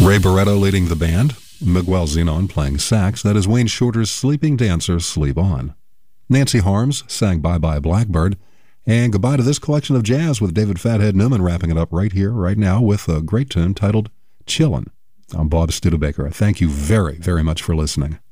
Ray Barretto leading the band. Miguel Zenon playing sax. That is Wayne Shorter's Sleeping Dancer, Sleep On. Nancy Harms sang Bye Bye Blackbird. And goodbye to this collection of jazz with David Fathead Newman wrapping it up right here, right now, with a great tune titled Chillin'. I'm Bob Studebaker. Thank you very, very much for listening.